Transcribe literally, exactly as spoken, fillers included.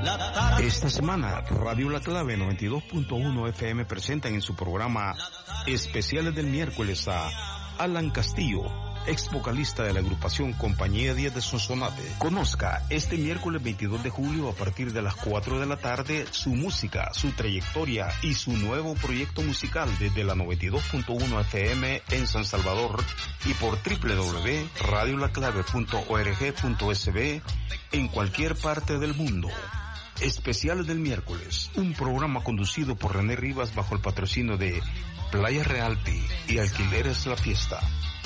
Esta semana, Radio La Clave noventa y dos punto uno F M presentan en su programa Especiales del Miércoles a Alan Castillo, ex vocalista de la agrupación Compañía diez de Sonsonate. Conozca este miércoles veintidós de julio a partir de las cuatro de la tarde su música, su trayectoria y su nuevo proyecto musical desde la noventa y dos punto uno F M en San Salvador y por doble u doble u doble u punto radio la clave punto org punto s b en cualquier parte del mundo. Especiales del Miércoles, un programa conducido por René Rivas bajo el patrocinio de Playa Realty y Alquileres La Fiesta.